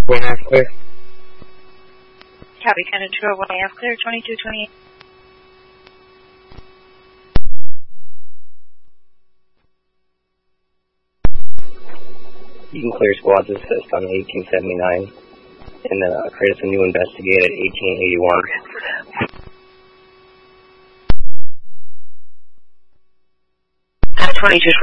1.5 clear. Copy, Canada 201 clear, 2228. You can clear squads assist on 1879 and create us a new investigate at 1881. 22